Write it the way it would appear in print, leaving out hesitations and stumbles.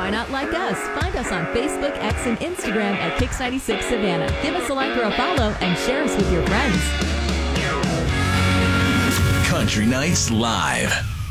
why not like us? Find us on Facebook, X, and Instagram at Kix 96 Savannah. Give us a like or a follow and share us with your friends. Country Nights Live.